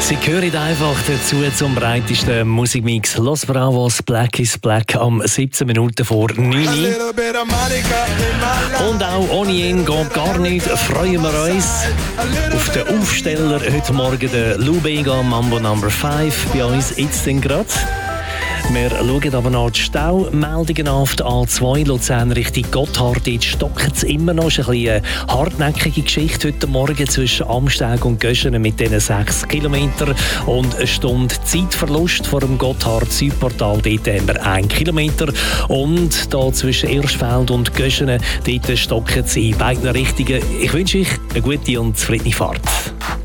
Sie gehören einfach dazu zum breitesten Musikmix. Los Bravos, Black is Black am 17 Minuten vor 9 Uhr. Und auch ohne ihn geht gar nicht. Freuen wir uns auf den Aufsteller heute Morgen, den Lou Bega, Mambo No. 5, bei uns jetzt gerade. Wir schauen aber noch die Staumeldungen auf der A2 Luzern Richtung Gotthard. Dort stockt es immer noch. Es ist eine hartnäckige Geschichte heute Morgen zwischen Amsteg und Göschenen mit diesen 6 Kilometern und eine Stunde Zeitverlust vor dem Gotthard-Südportal. Dort haben wir 1 Kilometer. Und da zwischen Irschfeld und Göschenen, dort stockt es in beiden Richtungen. Ich wünsche euch eine gute und zufriedene Fahrt.